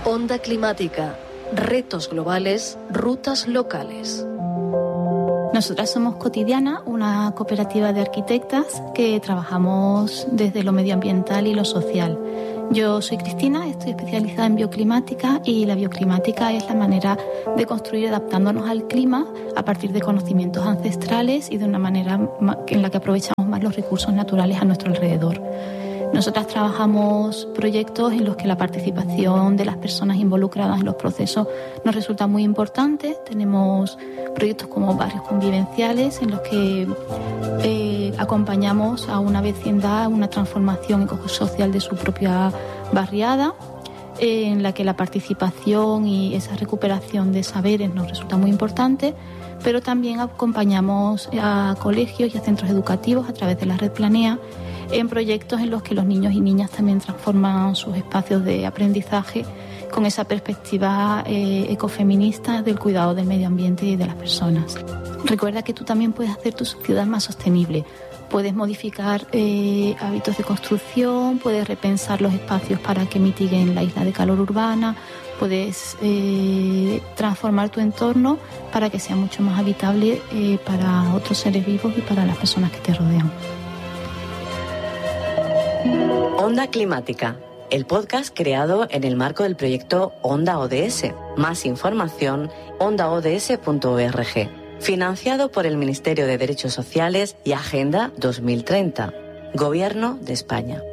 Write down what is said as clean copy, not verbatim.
Onda climática, retos globales, rutas locales. Nosotras somos Cotidiana, una cooperativa de arquitectas que trabajamos desde lo medioambiental y lo social. Yo soy Cristina, estoy especializada en bioclimática y la bioclimática es la manera de construir adaptándonos al clima a partir de conocimientos ancestrales y de una manera en la que aprovechamos más los recursos naturales a nuestro alrededor. Nosotras trabajamos proyectos en los que la participación de las personas involucradas en los procesos nos resulta muy importante. Tenemos proyectos como barrios convivenciales en los que acompañamos a una vecindad a una transformación ecosocial de su propia barriada, en la que la participación y esa recuperación de saberes nos resulta muy importante, pero también acompañamos a colegios y a centros educativos a través de la Red Planea en proyectos en los que los niños y niñas también transforman sus espacios de aprendizaje con esa perspectiva ecofeminista del cuidado del medio ambiente y de las personas. Recuerda que tú también puedes hacer tu ciudad más sostenible. Puedes modificar hábitos de construcción, puedes repensar los espacios para que mitiguen la isla de calor urbana, puedes transformar tu entorno para que sea mucho más habitable para otros seres vivos y para las personas que te rodean. Onda Climática, el podcast creado en el marco del proyecto Onda ODS. Más información, ondaods.org. Financiado por el Ministerio de Derechos Sociales y Agenda 2030. Gobierno de España.